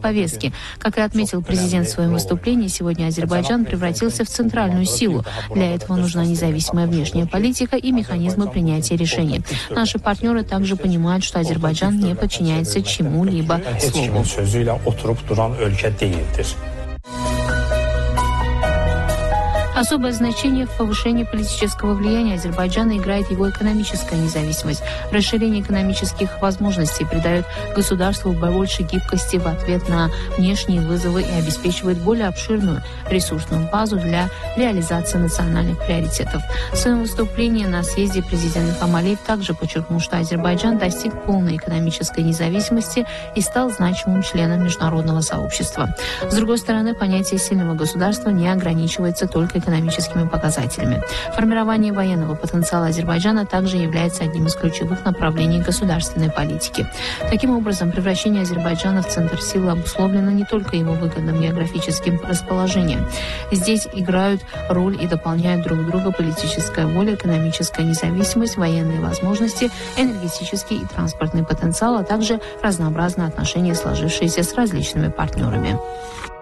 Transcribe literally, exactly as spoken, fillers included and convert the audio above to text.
повестки. Как и отметил президент в своем выступлении, сегодня Азербайджан превратился в центральную силу. Для этого нужна независимая внешняя политика и механизмы принятия решений. Наши партнеры также понимают, что Азербайджан не подчиняется чему-либо слову. Особое значение в повышении политического влияния Азербайджана играет его экономическая независимость. Расширение экономических возможностей придает государству больше гибкости в ответ на внешние вызовы и обеспечивает более обширную ресурсную базу для реализации национальных приоритетов. В своем выступлении на съезде президент Ильхам Алиев также подчеркнул, что Азербайджан достиг полной экономической независимости и стал значимым членом международного сообщества. С другой стороны, понятие сильного государства не ограничивается только экономическими показателями. Формирование военного потенциала Азербайджана также является одним из ключевых направлений государственной политики. Таким образом, превращение Азербайджана в центр силы обусловлено не только его выгодным географическим расположением. Здесь играют роль и дополняют друг друга политическая воля, экономическая независимость, военные возможности, энергетический и транспортный потенциал, а также разнообразные отношения, сложившиеся с различными партнерами.